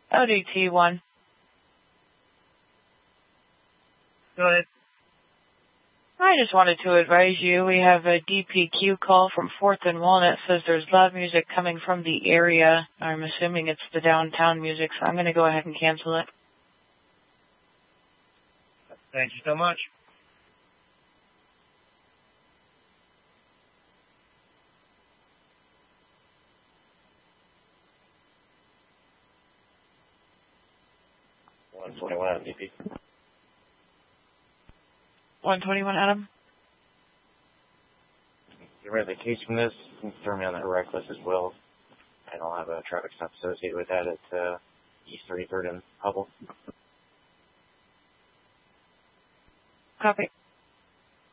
ODT1. Go ahead. I just wanted to advise you we have a DPQ call from 4th and Walnut. Says there's loud music coming from the area. I'm assuming it's the downtown music, so I'm going to go ahead and cancel it. Thank you so much. DP. 121, Adam. You're ready to case from this. You can throw me on that reckless as well. I don't have a traffic stop associated with that at East 33rd and Hubble. Copy.